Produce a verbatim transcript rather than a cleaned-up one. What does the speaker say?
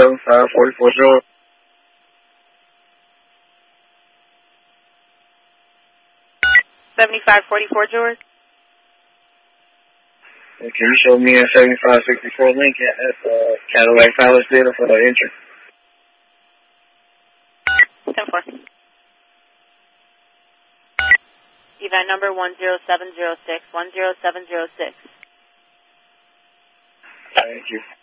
seventy-five forty-four George. seventy-five forty-four George. And can you show me a seventy-five sixty-four Lincoln at uh, Cadillac Palace Theater for the entry? ten four. Event number one zero seven zero six, one zero seven zero six. Thank you.